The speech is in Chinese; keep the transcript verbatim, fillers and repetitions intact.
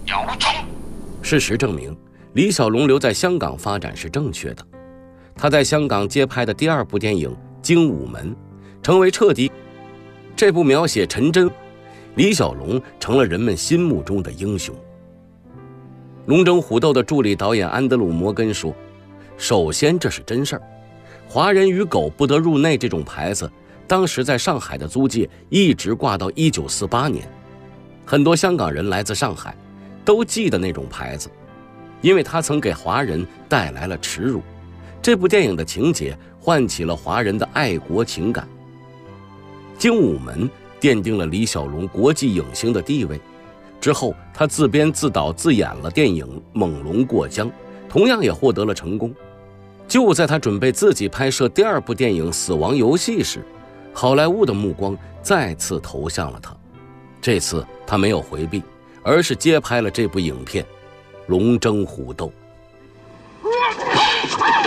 姚忠。 事实证明，李小龙留在香港发展是正确的。他在香港接拍的第二部电影《精武门》，成为彻底。这部描写陈真，李小龙成了人们心目中的英雄。龙争虎斗的助理导演安德鲁·摩根说：“首先，这是真事儿，华人与狗不得入内这种牌子，当时在上海的租界一直挂到一九四八年。很多香港人来自上海，都记得那种牌子，因为它曾给华人带来了耻辱。这部电影的情节唤起了华人的爱国情感。精武门奠定了李小龙国际影星的地位。之后，他自编自导自演了电影《猛龙过江》，同样也获得了成功。就在他准备自己拍摄第二部电影《死亡游戏》时，好莱坞的目光再次投向了他。这次他没有回避，而是接拍了这部影片《龙争虎斗》。